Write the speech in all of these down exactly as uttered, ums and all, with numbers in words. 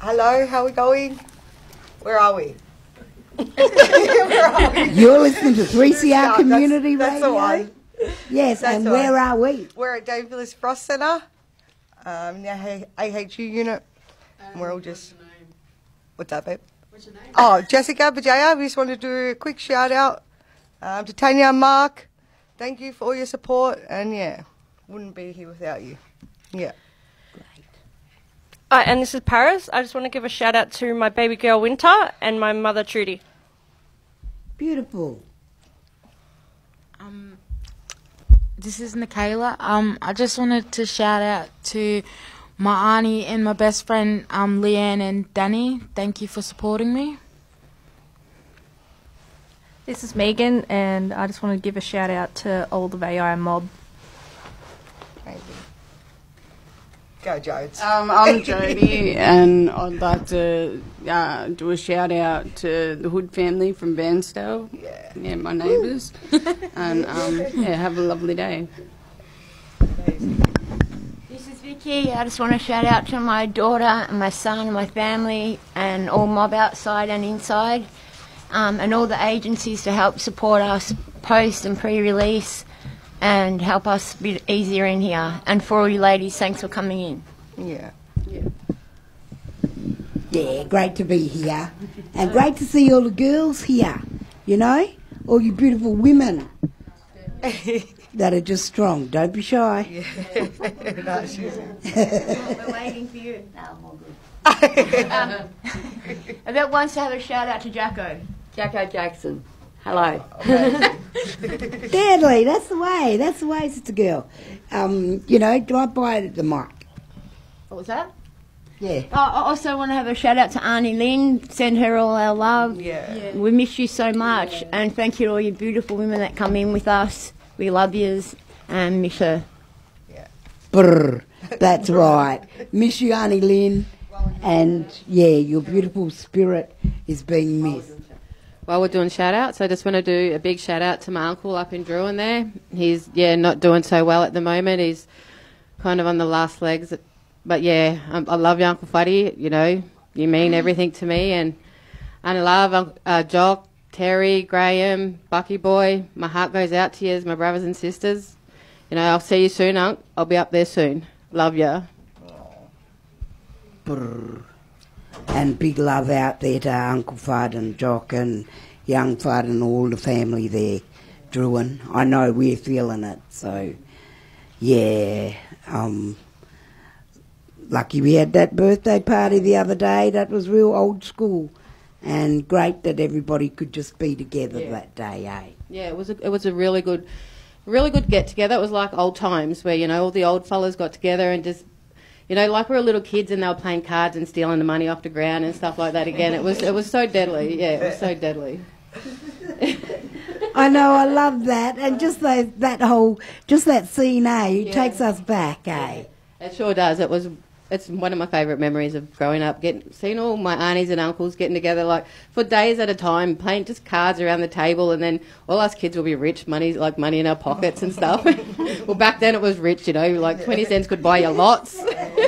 Hello, how are we going? Where are we? Where are we? You're listening to three C R Community that's, that's Radio. The one. Yes, that's and the where one. are we? We're at Dave Villiers Frost Centre, um, now A H U unit. And we're all just. What's your name? What's that, babe? What's your name? Oh, Jessica Bajaya. We just wanted to do a quick shout out um, to Tanya and Mark. Thank you for all your support, and yeah, wouldn't be here without you. Yeah. Hi, and this is Paris. I just want to give a shout out to my baby girl Winter and my mother Trudy. Beautiful. Um, this is Nikayla. Um, I just wanted to shout out to my auntie and my best friend um, Leanne and Danny. Thank you for supporting me. This is Megan, and I just want to give a shout out to all the V I mob. Amazing. Go, Jodes. Um, I'm Jodie, and I'd like to uh, do a shout out to the Hood family from Bairnsdale. Yeah. Yeah, my neighbours. and um, yeah, have a lovely day. This is Vicky. I just want to shout out to my daughter and my son and my family and all mob outside and inside, um, and all the agencies to help support us post and pre-release and help us be easier in here. And for all you ladies, thanks for coming in. Yeah. Yeah. Yeah, great to be here. And great to see all the girls here, you know? All you beautiful women that are just strong. Don't be shy. Yeah. No, she's We're waiting for you. No, I'm all good. um, About wants to have a shout out to Jacko. Jacko Jackson. Hello. Deadly, that's the way. That's the way, sister girl. Um, you know, drive by the mic. What was that? Yeah. Oh, I also want to have a shout out to Arnie Lynn. Send her all our love. Yeah. Yeah. We miss you so much. And thank you to all you beautiful women that come in with us. We love yous and miss her. Brr, that's right. Miss you, Auntie Lynn. And, yeah, your beautiful spirit is being missed. Well, we're doing shout outs, so I just want to do a big shout out to my uncle up in Druin there. He's, yeah, not doing so well at the moment. He's kind of on the last legs. But, yeah, I, I love you, Uncle Fuddy. You know, you mean everything to me. And, and I love uh, Jock, Terry, Graham, Bucky Boy. My heart goes out to you as my brothers and sisters. You know, I'll see you soon, Unc. I'll be up there soon. Love ya. Brr. And big love out there to Uncle Fudd and Jock and young Fudd and all the family there, Druin. I know we're feeling it, so yeah. Um, lucky we had that birthday party the other day. That was real old school, and great that everybody could just be together Yeah. that day, eh? Yeah, it was a, it was a really good, really good get together. It was like old times where, you know, all the old fellas got together and just, you know, like we were little kids and they were playing cards and stealing the money off the ground and stuff like that again. It was it was so deadly. Yeah, it was so deadly. I know, I love that, and just that that whole, just that scene, eh? It Yeah. takes us back, eh? It sure does. It was. It's one of my favourite memories of growing up, getting seeing all my aunties and uncles getting together like for days at a time, playing just cards around the table, and then all us kids will be rich, money like money in our pockets and stuff. Well, back then it was rich, you know, like twenty cents could buy you lots.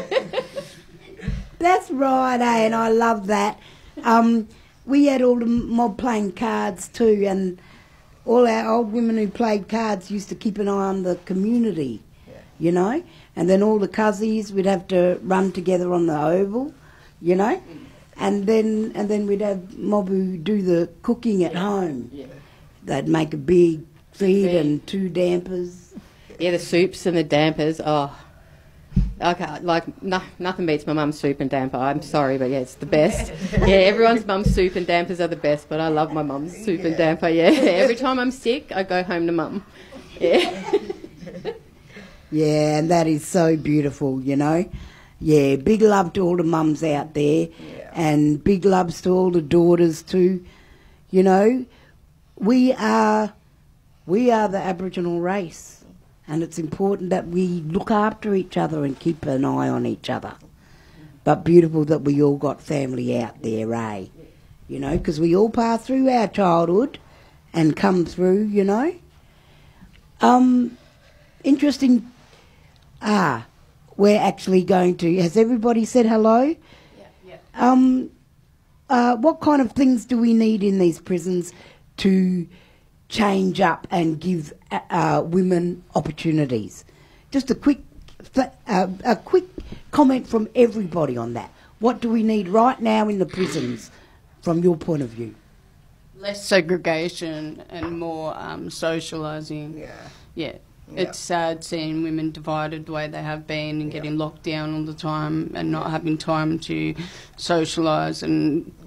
That's right, eh? And I love that. Um, we had all the mob playing cards too, and all our old women who played cards used to keep an eye on the community, yeah. you know. And then all the cousins would have to run together on the oval, you know. And then and then we'd have mob who do the cooking at home. Yeah. They'd make a big feed Feed. and two dampers. Yeah, the soups and the dampers. Oh, okay, like no, nothing beats my mum's soup and damper. I'm sorry, but yeah, it's the best. Yeah, everyone's mum's soup and dampers are the best, but I love my mum's soup yeah. and damper. Yeah, every time I'm sick, I go home to mum. Yeah. Yeah, and that is so beautiful, you know. Yeah, big love to all the mums out there, yeah. and big loves to all the daughters too. You know, we are we are the Aboriginal race, and it's important that we look after each other and keep an eye on each other. But beautiful that we all got family out there, eh? You know, because we all pass through our childhood and come through, you know. Um, interesting. Ah, we're actually going to... Has everybody said hello? Yeah, yeah. Um, uh, what kind of things do we need in these prisons to change up and give uh, uh, women opportunities? Just a quick, th- uh, a quick comment from everybody on that. What do we need right now in the prisons, from your point of view? Less segregation and more um, socialising. Yeah. Yeah. Yeah. It's sad seeing women divided the way they have been and getting locked down all the time and not having time to socialise and